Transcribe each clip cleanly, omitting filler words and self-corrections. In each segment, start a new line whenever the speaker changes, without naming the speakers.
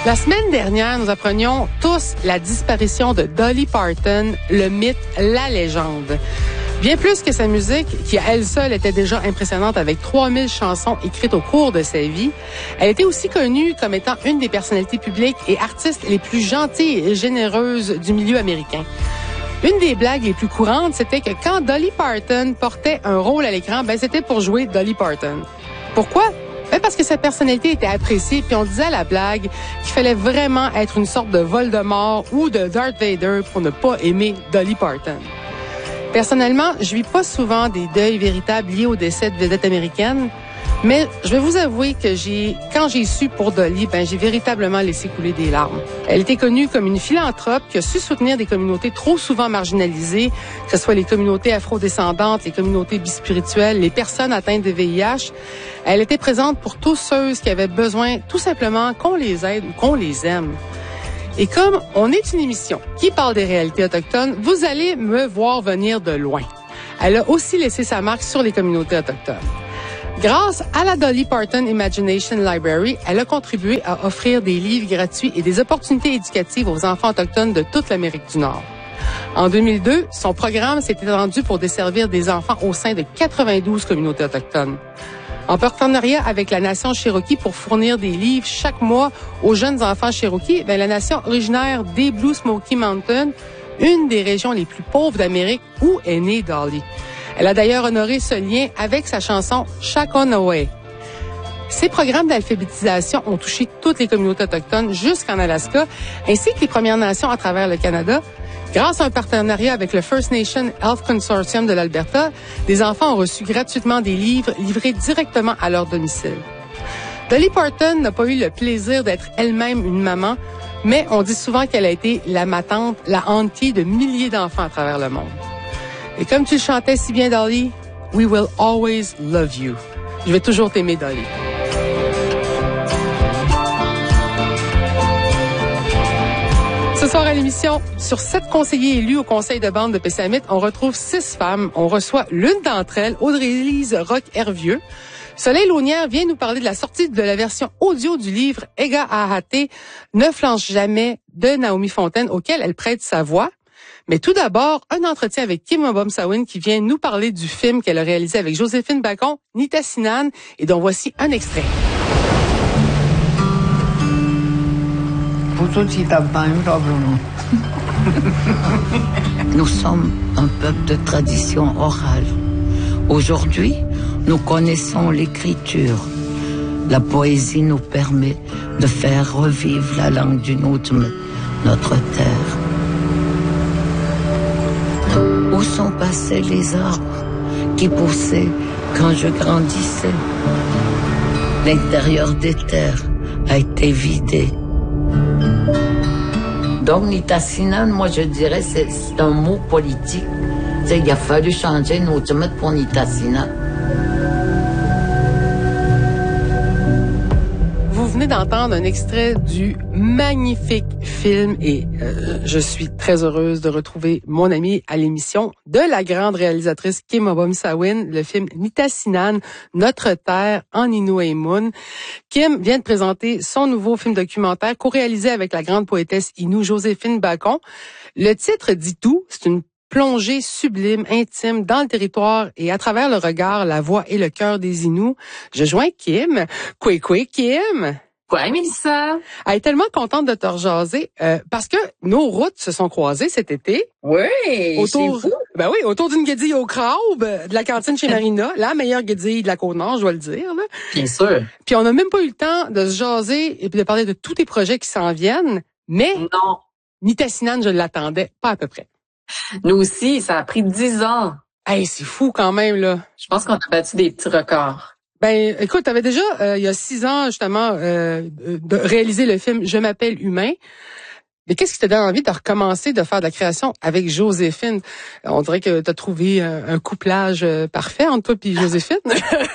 La semaine dernière, nous apprenions tous la disparition de Dolly Parton, le mythe, la légende. Bien plus que sa musique, qui à elle seule était déjà impressionnante avec 3000 chansons écrites au cours de sa vie, elle était aussi connue comme étant une des personnalités publiques et artistes les plus gentilles et généreuses du milieu américain. Une des blagues les plus courantes, c'était que quand Dolly Parton portait un rôle à l'écran, c'était pour jouer Dolly Parton. Pourquoi? Parce que sa personnalité était appréciée, puis on disait à la blague qu'il fallait vraiment être une sorte de Voldemort ou de Darth Vader pour ne pas aimer Dolly Parton. Personnellement, je vis pas souvent des deuils véritables liés au décès de vedettes américaines, mais je vais vous avouer que quand j'ai su pour Dolly, j'ai véritablement laissé couler des larmes. Elle était connue comme une philanthrope qui a su soutenir des communautés trop souvent marginalisées, que ce soit les communautés afrodescendantes, les communautés bispirituelles, les personnes atteintes de VIH. Elle était présente pour tous ceux qui avaient besoin tout simplement qu'on les aide ou qu'on les aime. Et comme on est une émission qui parle des réalités autochtones, vous allez me voir venir de loin. Elle a aussi laissé sa marque sur les communautés autochtones. Grâce à la Dolly Parton Imagination Library, elle a contribué à offrir des livres gratuits et des opportunités éducatives aux enfants autochtones de toute l'Amérique du Nord. En 2002, son programme s'est étendu pour desservir des enfants au sein de 92 communautés autochtones. En partenariat avec la nation Cherokee pour fournir des livres chaque mois aux jeunes enfants Cherokee, la nation originaire des Blue Smoky Mountains, une des régions les plus pauvres d'Amérique où est née Dolly. Elle a d'ailleurs honoré ce lien avec sa chanson Chaconoe. Ces programmes d'alphabétisation ont touché toutes les communautés autochtones jusqu'en Alaska, ainsi que les Premières Nations à travers le Canada. Grâce à un partenariat avec le First Nation Health Consortium de l'Alberta, des enfants ont reçu gratuitement des livres livrés directement à leur domicile. Dolly Parton n'a pas eu le plaisir d'être elle-même une maman, mais on dit souvent qu'elle a été la matante, la auntie de milliers d'enfants à travers le monde. Et comme tu le chantais si bien, Dolly, we will always love you. Je vais toujours t'aimer, Dolly. Ce soir à l'émission, sur 7 conseillers élus au conseil de bande de Pessamit, on retrouve 6 femmes. On reçoit l'une d'entre elles, Audrey-Lise Roch-Hervieux. Soleil Launière vient nous parler de la sortie de la version audio du livre Ega Ahate, Ne flanche jamais de Naomi Fontaine, auquel elle prête sa voix. Mais tout d'abord, un entretien avec Kim Mobom-Sawin qui vient nous parler du film qu'elle a réalisé avec Joséphine Bacon, Nitassinan, et dont voici un extrait.
Nous sommes un peuple de tradition orale. Aujourd'hui, nous connaissons l'écriture. La poésie nous permet de faire revivre la langue du Nutme, notre terre. Où sont passés les arbres qui poussaient quand je grandissais? L'intérieur des terres a été vidé. Donc, Nitassinan, moi je dirais, c'est un mot politique. Il a fallu changer Nutme pour Nitassinan.
Vous venez d'entendre un extrait du magnifique film et je suis très heureuse de retrouver mon amie à l'émission de la grande réalisatrice Kim Mobom-Sawin, le film Nitassinan, Notre Terre en Innu-Aimun. Kim vient de présenter son nouveau film documentaire co-réalisé avec la grande poétesse Innu Joséphine Bacon. Le titre dit tout, c'est une plongée sublime, intime, dans le territoire et à travers le regard, la voix et le cœur des Inuits. Je joins Kim. Kim.
Ouais, Mélissa.
Elle est tellement contente de te rejaser parce que nos routes se sont croisées cet été.
Oui,
autour d'une guédille au crabe de la cantine chez Marina, la meilleure guédille de la Côte-Nord, je dois le dire. Là.
Bien sûr.
Puis on n'a même pas eu le temps de se jaser et de parler de tous tes projets qui s'en viennent, mais
non.
Nitassinan, je l'attendais pas à peu près.
Nous aussi, ça a pris 10 ans.
Hey, c'est fou quand même, là.
Je pense qu'on a battu des petits records.
Écoute, t'avais déjà, il y a 6 ans, justement, de réaliser le film Je m'appelle Humain. Mais qu'est-ce qui te donne envie de recommencer de faire de la création avec Joséphine? On dirait que t'as trouvé un couplage parfait entre toi et Joséphine.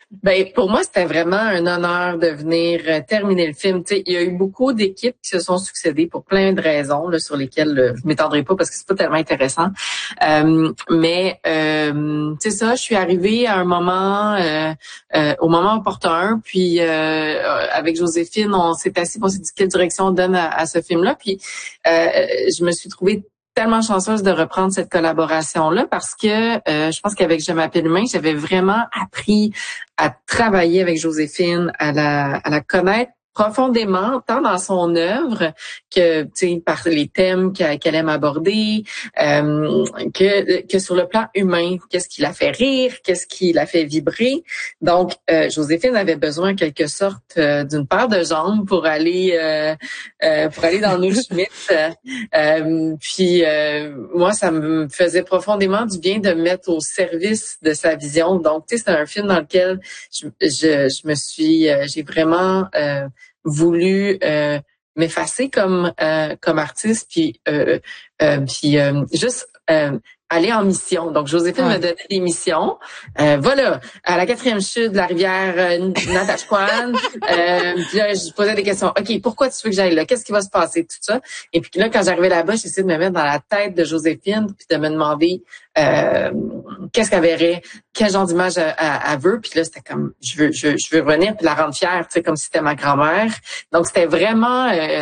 Ben pour moi, c'était vraiment un honneur de venir terminer le film. Tu sais, il y a eu beaucoup d'équipes qui se sont succédées pour plein de raisons là, sur lesquelles je m'étendrai pas parce que c'est pas tellement intéressant. Mais c'est ça, je suis arrivée à un moment, au moment opportun. Puis avec Joséphine, on s'est assis, on s'est dit quelle direction on donne à ce film-là. Puis je me suis trouvée tellement chanceuse de reprendre cette collaboration-là parce que je pense qu'avec Je m'appelle humain, j'avais vraiment appris à travailler avec Joséphine, à la connaître profondément, tant dans son œuvre que, tu sais, par les thèmes qu'elle aime aborder, que sur le plan humain, qu'est-ce qui la fait rire, qu'est-ce qui la fait vibrer. Donc, Joséphine avait besoin en quelque sorte d'une paire de jambes pour aller dans nos Schmitt. Puis moi, ça me faisait profondément du bien de me mettre au service de sa vision. Donc, tu sais, c'est un film dans lequel j'ai vraiment voulu m'effacer comme artiste puis juste aller en mission. Donc, Joséphine me donnait des missions. Voilà, à la 4e chute de la rivière Natashquan. Puis là, je posais des questions. OK, pourquoi tu veux que j'aille là? Qu'est-ce qui va se passer? Tout ça. Et puis là, quand j'arrivais là-bas, j'essayais de me mettre dans la tête de Joséphine puis de me demander qu'est-ce qu'elle verrait, quel genre d'image elle veut. Puis là, c'était comme, je veux revenir puis la rendre fière, tu sais, comme si c'était ma grand-mère. Donc, c'était vraiment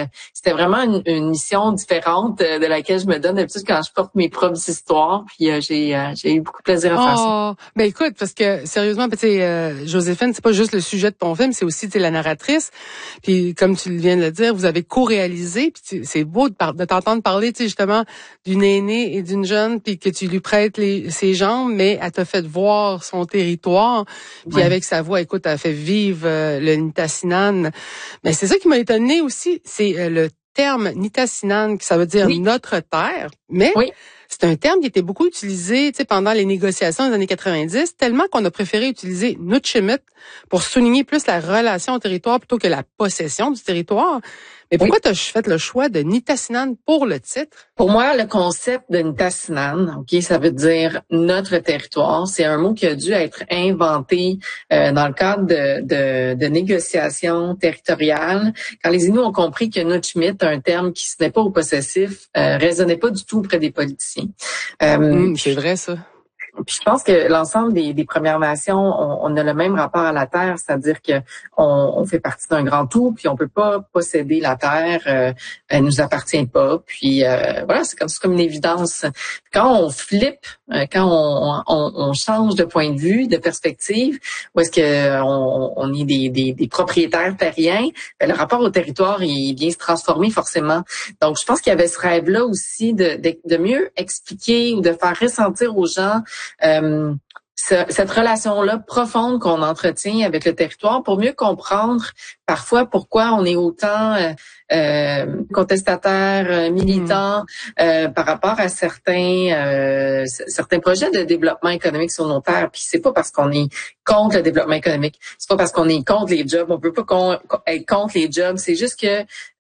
une mission différente de laquelle je me donne d'habitude quand je porte mes propres histoires. Puis j'ai eu beaucoup de plaisir à faire ça.
Ben écoute, parce que sérieusement, tu sais, Joséphine, c'est pas juste le sujet de ton film, c'est aussi la narratrice. Puis comme tu viens de le dire, vous avez co-réalisé. Puis c'est beau de t'entendre parler, tu sais, justement, d'une aînée et d'une jeune, puis que tu lui prêtes ses jambes, mais elle t'a fait voir son territoire. Puis avec sa voix, écoute, elle a fait vivre le Nitassinan. Mais c'est ça qui m'a étonnée aussi, c'est le terme Nitassinan, qui ça veut dire notre terre, mais c'est un terme qui était beaucoup utilisé, tu sais, pendant les négociations des années 90, tellement qu'on a préféré utiliser Nutchimit pour souligner plus la relation au territoire plutôt que la possession du territoire. Mais pourquoi tu as fait le choix de Nitassinan pour le titre?
Pour moi, le concept de Nitassinan, OK, ça veut dire notre territoire. C'est un mot qui a dû être inventé dans le cadre de négociations territoriales. Quand les Inuits ont compris que Nutchimit, un terme qui ce n'est pas au possessif, résonnait pas du tout auprès des politiciens.
C'est vrai, ça.
Puis je pense que l'ensemble des Premières Nations, on a le même rapport à la terre, c'est-à-dire que on fait partie d'un grand tout, puis on peut pas posséder la terre, elle nous appartient pas. Puis voilà, c'est comme une évidence. Quand on flippe, quand on change de point de vue, de perspective, où est-ce que on est des propriétaires terriens, le rapport au territoire il vient se transformer forcément. Donc je pense qu'il y avait ce rêve-là aussi de mieux expliquer ou de faire ressentir aux gens cette relation-là profonde qu'on entretient avec le territoire pour mieux comprendre parfois pourquoi on est autant contestataires, militants par rapport à certains projets de développement économique sur nos terres. Puis c'est pas parce qu'on est contre le développement économique, c'est pas parce qu'on est contre les jobs, on peut pas être contre les jobs, c'est juste que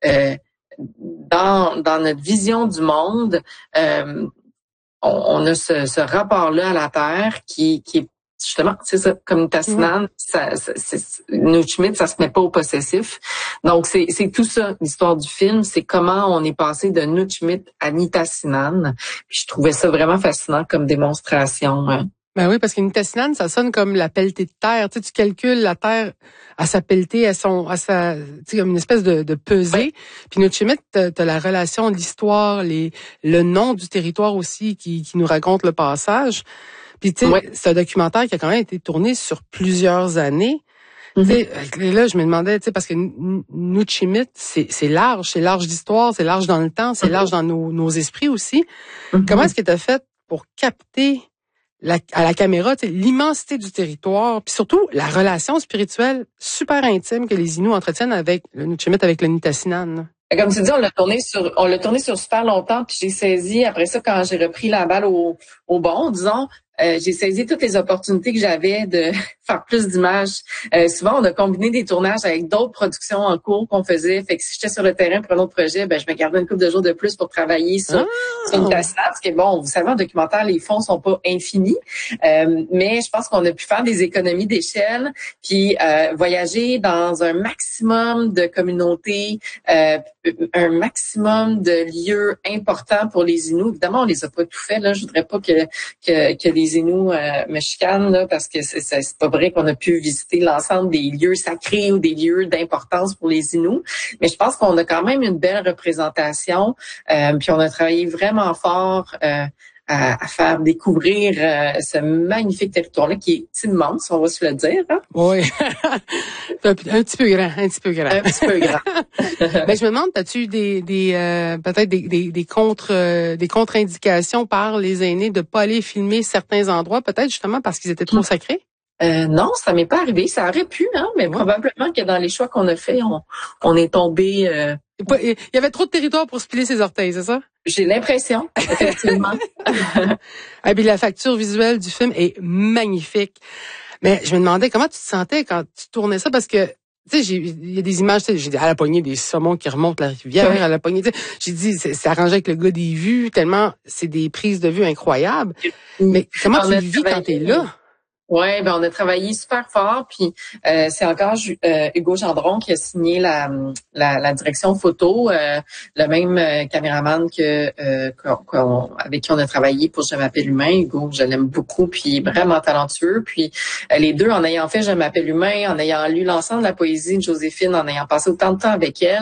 dans notre vision du monde, on a ce rapport-là à la terre qui est justement, c'est ça, comme Nitassinan, Nutchimit, ça se met pas au possessif. Donc, c'est tout ça, l'histoire du film, c'est comment on est passé de Nutchimit à Nitassinan. Puis je trouvais ça vraiment fascinant comme démonstration.
Ben oui, parce que Nitassinan, ça sonne comme la pelletée de terre. Tu sais, tu calcules la terre à sa pelletée, à sa, tu sais, comme une espèce de pesée. Oui. Puis Nutchimit, t'as la relation, l'histoire, le nom du territoire aussi qui nous raconte le passage. Puis tu sais, c'est un documentaire qui a quand même été tourné sur plusieurs années. Mm-hmm. Tu sais, là, je me demandais, tu sais, parce que Nutchimit, c'est large d'histoire, c'est large dans le temps, c'est large dans nos esprits aussi. Mm-hmm. Comment est-ce que t'as fait pour capter à la caméra, l'immensité du territoire, puis surtout la relation spirituelle super intime que les Inuits entretiennent avec le Nutchimit, avec le Nitassinan?
Comme tu dis, on l'a tourné sur super longtemps, puis j'ai saisi après ça quand j'ai repris la balle au bon, disons, j'ai saisi toutes les opportunités que j'avais de faire plus d'images. Souvent, on a combiné des tournages avec d'autres productions en cours qu'on faisait. Fait que si j'étais sur le terrain pour un autre projet, je me gardais une couple de jours de plus pour travailler sur une cascade. Parce que bon, vous savez, en documentaire, les fonds sont pas infinis. Mais je pense qu'on a pu faire des économies d'échelle, puis voyager dans un maximum de communautés, un maximum de lieux importants pour les Inuits. Évidemment, on les a pas tout fait, là. Je voudrais pas que les Inuits me chicanent, là, parce que c'est pas vrai qu'on a pu visiter l'ensemble des lieux sacrés ou des lieux d'importance pour les Inuits. Mais je pense qu'on a quand même une belle représentation. Puis on a travaillé vraiment fort à faire découvrir ce magnifique territoire-là qui est immense, on va se le dire. Hein?
Oui, un petit peu grand.
Un petit peu grand.
Je me demande, as-tu eu peut-être des contre-indications par les aînés de pas aller filmer certains endroits, peut-être justement parce qu'ils étaient trop sacrés?
Non, ça m'est pas arrivé. Ça aurait pu, hein, mais probablement que dans les choix qu'on a fait, on est tombé.
Il y avait trop de territoire pour se piler ses orteils, c'est ça?
J'ai l'impression, effectivement.
Et puis la facture visuelle du film est magnifique. Mais je me demandais comment tu te sentais quand tu tournais ça, parce que tu sais, il y a des images, j'ai dit à la poignée des saumons qui remontent la rivière, à la poignée, j'ai dit c'est arrangé avec le gars des vues, tellement c'est des prises de vue incroyables. Mais comment tu le vis quand t'es là?
Ouais, on a travaillé super fort, puis c'est encore Hugo Gendron qui a signé la direction photo, le même caméraman avec qui on a travaillé pour Je m'appelle humain. Hugo, je l'aime beaucoup, puis vraiment talentueux. Puis les deux, en ayant fait Je m'appelle humain, en ayant lu l'ensemble de la poésie de Joséphine, en ayant passé autant de temps avec elle,